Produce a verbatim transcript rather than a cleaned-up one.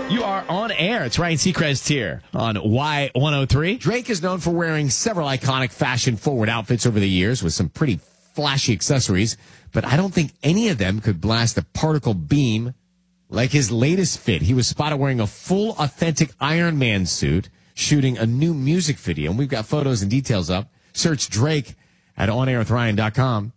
You are on air. It's Ryan Seacrest here on Y one oh three. Drake is known for wearing several iconic fashion-forward outfits over the years with some pretty flashy accessories, but I don't think any of them could blast a particle beam like his latest fit. He was spotted wearing a full, authentic Iron Man suit, shooting a new music video, and we've got photos and details up. Search Drake at on air with ryan dot com.